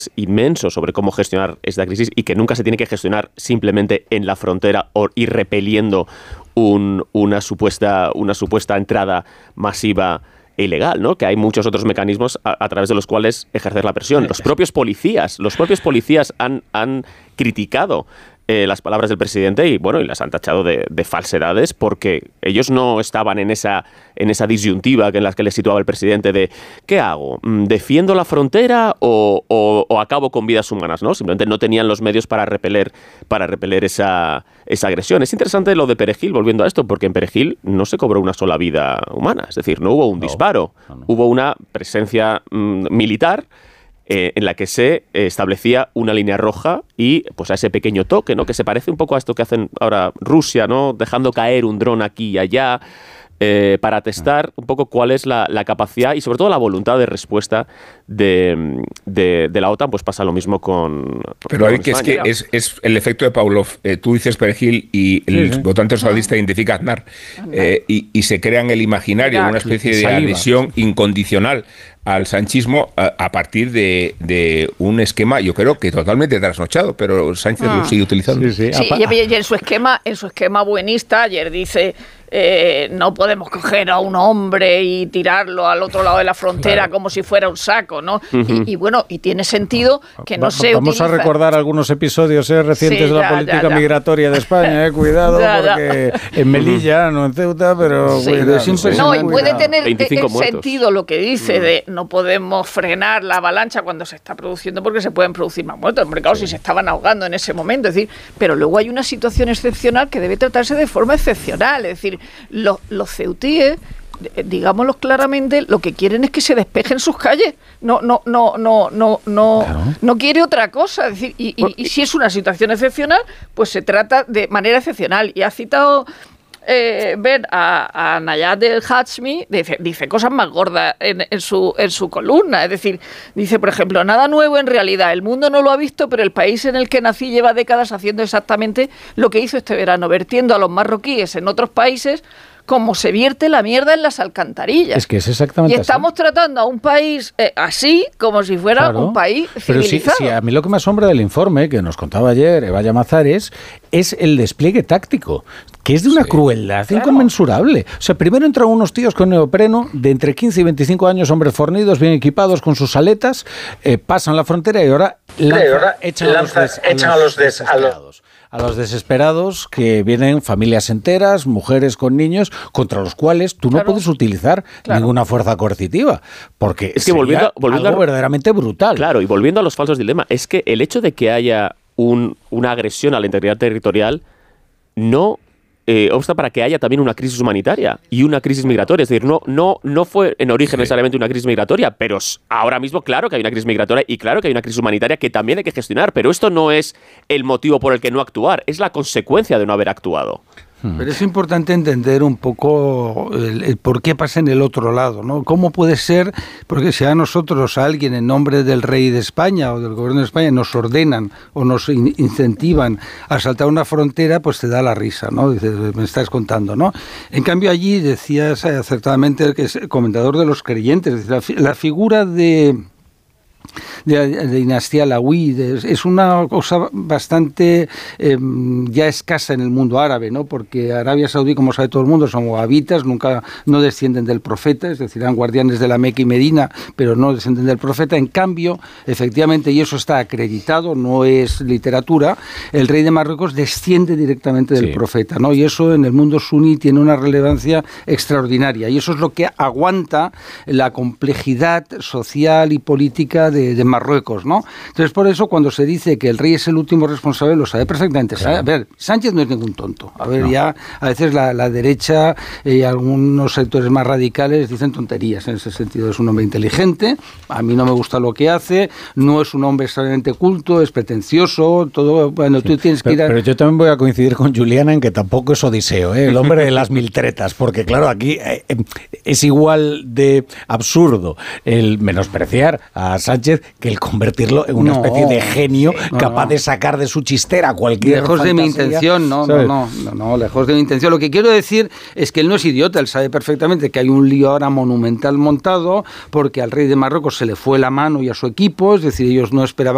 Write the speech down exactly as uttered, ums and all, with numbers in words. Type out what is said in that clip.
inmenso sobre cómo gestionar esta crisis y que nunca se tiene que gestionar simplemente en la frontera o ir repeliendo un, una, supuesta, una supuesta entrada masiva e ilegal, ¿no? Que hay muchos otros mecanismos a, a través de los cuales ejercer la presión. Los propios policías, los propios policías han, han criticado eh, las palabras del presidente y bueno, y las han tachado de, de falsedades porque ellos no estaban en esa, en esa disyuntiva en la que les situaba el presidente de ¿qué hago? ¿Defiendo la frontera o, o, o acabo con vidas humanas? ¿No? Simplemente no tenían los medios para repeler, para repeler esa, esa agresión. Es interesante lo de Perejil, volviendo a esto, porque en Perejil no se cobró una sola vida humana, es decir, no hubo un no, disparo, no, no. Hubo una presencia mmm, militar Eh, en la que se eh, establecía una línea roja y pues a ese pequeño toque, ¿no? Que se parece un poco a esto que hacen ahora Rusia, ¿no? Dejando caer un dron aquí y allá eh, para testar un poco cuál es la, la capacidad y sobre todo la voluntad de respuesta de, de, de la OTAN. Pues pasa lo mismo con Pero hay que es que es, es el efecto de Pavlov. Eh, tú dices Perejil y el sí, sí. votante socialista identifica a Aznar eh, y, y se crean el imaginario, una especie de adhesión incondicional al sanchismo a, a partir de, de un esquema, yo creo que totalmente trasnochado, pero Sánchez ah. lo sigue utilizando. Sí, sí. sí y en su esquema, en su esquema buenista, ayer dice eh, no podemos coger a un hombre y tirarlo al otro lado de la frontera claro. como si fuera un saco, ¿no? Uh-huh. Y, y bueno, y tiene sentido que no Va, se Vamos utiliza. a recordar algunos episodios eh, recientes sí, de la ya, política ya, ya. migratoria de España, eh, cuidado, ya, porque ya. en Melilla, no en Ceuta, pero sí, cuidado. Sí. No, y puede tener el sentido lo que dice mm. de no podemos frenar la avalancha cuando se está produciendo porque se pueden producir más muertos. Hombre, claro, sí. si se estaban ahogando en ese momento, es decir, pero luego hay una situación excepcional que debe tratarse de forma excepcional, es decir, los, los ceutíes, digámoslo claramente, lo que quieren es que se despejen sus calles, no, no, no, no, no, no, claro. no quiere otra cosa, es decir, y, y, y si es una situación excepcional, pues se trata de manera excepcional. Y ha citado Eh, ver a, a Nayad El Hashmi, dice, dice cosas más gordas en, en, su, en su columna, es decir, dice, por ejemplo, nada nuevo en realidad, el mundo no lo ha visto, pero el país en el que nací lleva décadas haciendo exactamente lo que hizo este verano, vertiendo a los marroquíes en otros países como se vierte la mierda en las alcantarillas. Es que es exactamente así. Y estamos así. tratando a un país eh, así, como si fuera claro. un país civilizado. Pero sí, sí, a mí lo que me asombra del informe, que nos contaba ayer Eva Llamazares, es el despliegue táctico, que es de una sí. crueldad claro. inconmensurable. O sea, primero entran unos tíos con neopreno de entre quince y veinticinco años, hombres fornidos, bien equipados, con sus aletas, eh, pasan la frontera y ahora, lanza, y ahora echan, lanza, a los des, echan a los, des, a los desesperados. A los desesperados que vienen familias enteras, mujeres con niños, contra los cuales tú no claro. puedes utilizar claro. ninguna fuerza coercitiva, porque es que volviendo, volviendo algo a, verdaderamente brutal. Claro, y volviendo a los falsos dilemas, es que el hecho de que haya un, una agresión a la integridad territorial no eh, obsta para que haya también una crisis humanitaria y una crisis migratoria. Es decir, no, no, no fue en origen sí. necesariamente una crisis migratoria, pero ahora mismo claro que hay una crisis migratoria y claro que hay una crisis humanitaria que también hay que gestionar, pero esto no es el motivo por el que no actuar, es la consecuencia de no haber actuado. Pero es importante entender un poco el, el por qué pasa en el otro lado, ¿no? ¿Cómo puede ser? Porque si a nosotros, a alguien en nombre del rey de España o del gobierno de España nos ordenan o nos in- incentivan a saltar una frontera, pues te da la risa, ¿no? Dices, me estás contando, ¿no? En cambio allí decías acertadamente que es el comentador de los creyentes, es decir, la, la figura de... de la dinastía Alauí, es una cosa bastante eh, ya escasa en el mundo árabe, ¿no? Porque Arabia Saudí, como sabe todo el mundo, son wahabitas, nunca no descienden del profeta, es decir, eran guardianes de la Meca y Medina, pero no descienden del profeta. En cambio, efectivamente, y eso está acreditado, no es literatura, el rey de Marruecos desciende directamente del sí. profeta, ¿no? Y eso en el mundo suní tiene una relevancia extraordinaria, y eso es lo que aguanta la complejidad social y política de, de Marruecos, ¿no? Entonces, por eso, cuando se dice que el rey es el último responsable, lo sabe perfectamente. Claro. A ver, Sánchez no es ningún tonto. A ver, no. ya a veces la, la derecha y eh, algunos sectores más radicales dicen tonterías en ese sentido. Es un hombre inteligente, a mí no me gusta lo que hace, no es un hombre extremadamente culto, es pretencioso, todo, bueno, sí. tú tienes que pero, ir a... Pero yo también voy a coincidir con Juliana en que tampoco es Odiseo, ¿eh? El hombre de las mil tretas, porque claro, aquí eh, es igual de absurdo el menospreciar a Sánchez que el convertirlo en una no, especie de genio no, capaz no. de sacar de su chistera cualquier lejos fantasía, de mi intención, no, no, no, no, no, lejos de mi intención. Lo que quiero decir es que él no es idiota, él sabe perfectamente que hay un lío ahora monumental montado porque al rey de Marruecos se le fue la mano y a su equipo, es decir, ellos no esperaban